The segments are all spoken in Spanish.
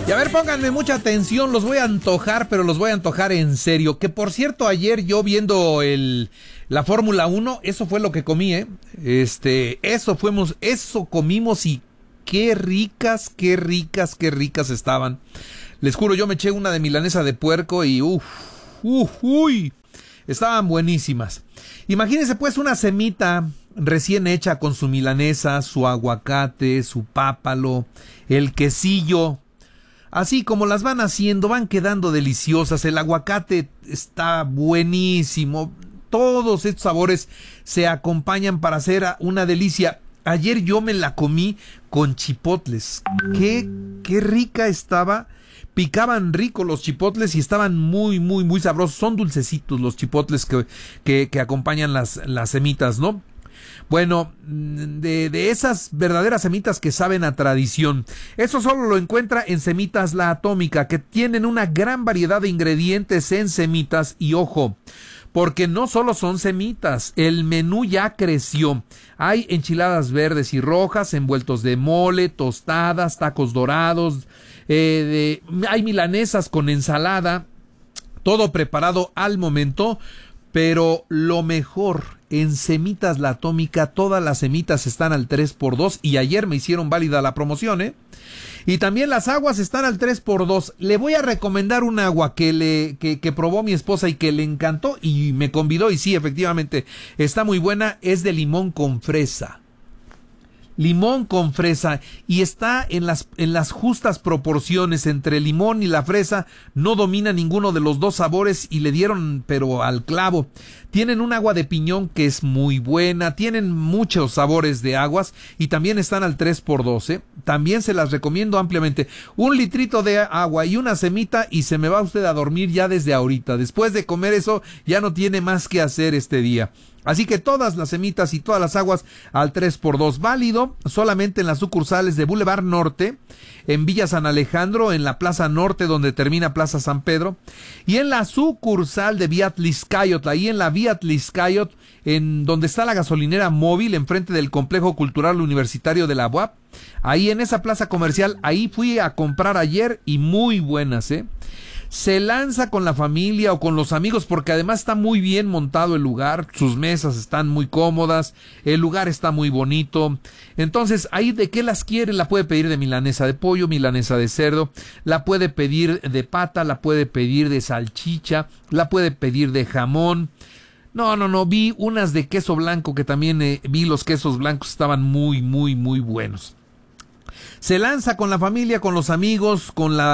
Y a ver, pónganme mucha atención, los voy a antojar, pero los voy a antojar en serio. Que por cierto, ayer yo viendo la Fórmula 1, eso fue lo que comí, eso comimos y qué ricas estaban. Les juro, yo me eché una de milanesa de puerco y uy, estaban buenísimas. Imagínense pues una semita recién hecha con su milanesa, su aguacate, su pápalo, el quesillo. Así como las van haciendo, van quedando deliciosas. El aguacate está buenísimo. Todos estos sabores se acompañan para hacer una delicia. Ayer yo me la comí con chipotles. Qué rica estaba. Picaban rico los chipotles y estaban muy sabrosos. Son dulcecitos los chipotles que acompañan las semitas, ¿no? Bueno, de esas verdaderas semitas que saben a tradición. Eso solo lo encuentra en Semitas La Atómica, que tienen una gran variedad de ingredientes en semitas. Y ojo, porque no solo son semitas, el menú ya creció. Hay enchiladas verdes y rojas, envueltos de mole, tostadas, tacos dorados, hay milanesas con ensalada, todo preparado al momento. Pero lo mejor, en Semitas La Atómica, todas las semitas están al 3x2 y ayer me hicieron válida la promoción, Y también las aguas están al 3x2. Le voy a recomendar un agua que probó mi esposa y que le encantó y me convidó y sí, efectivamente, está muy buena, es de limón con fresa. Limón con fresa y está en las justas proporciones entre el limón y la fresa. No domina ninguno de los dos sabores y le dieron pero al clavo. Tienen un agua de piñón que es muy buena, tienen muchos sabores de aguas y también están al 3x2, También se las recomiendo ampliamente. 1 litrito de agua y una semita y se me va usted a dormir ya desde ahorita. Después de comer eso ya no tiene más que hacer este día. Así que todas las semitas y todas las aguas al 3x2, válido solamente en las sucursales de Boulevard Norte, en Villa San Alejandro, en la Plaza Norte donde termina Plaza San Pedro, y en la sucursal de Vía Tliscayot, ahí en la Vía Tliscayot, en donde está la gasolinera móvil, enfrente del Complejo Cultural Universitario de la UAP, ahí en esa plaza comercial, ahí fui a comprar ayer y muy buenas, Se lanza con la familia o con los amigos porque además está muy bien montado el lugar, sus mesas están muy cómodas, el lugar está muy bonito. Entonces, ahí de qué las quiere, la puede pedir de milanesa de pollo, milanesa de cerdo, la puede pedir de pata, la puede pedir de salchicha, la puede pedir de jamón. No, vi unas de queso blanco que también vi los quesos blancos, estaban muy buenos. Se lanza con la familia, con los amigos,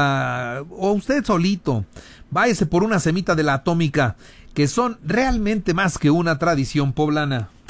o usted solito. Váyase por una semita de La Atómica, que son realmente más que una tradición poblana.